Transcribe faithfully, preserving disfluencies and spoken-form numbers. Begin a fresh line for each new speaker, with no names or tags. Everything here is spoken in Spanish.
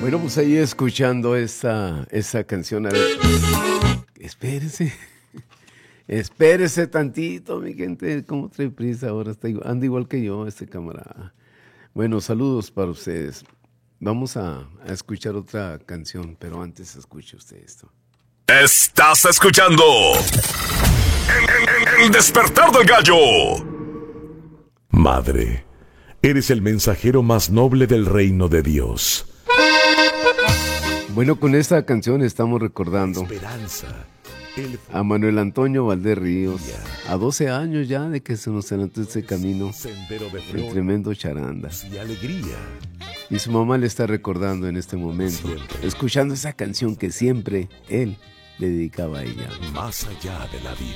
Bueno, pues ahí escuchando esta, esta canción. A ver, espérese, espérese tantito, mi gente. ¿Cómo trae prisa ahora? Está igual, anda igual que yo, este camarada. Bueno, saludos para ustedes. Vamos a, a escuchar otra canción, pero antes escuche usted esto.
Estás escuchando el, el, el despertar del gallo.
Madre, eres el mensajero más noble del reino de Dios.
Bueno, con esta canción estamos recordando
Esperanza, el...
a Manuel Antonio Valdés Ríos, a doce años ya de que se nos adelantó este camino, el tremendo charanda.
Y alegría.
Y su mamá le está recordando en este momento, siempre, escuchando esa canción que siempre él le dedicaba a ella.
Más allá de la vida.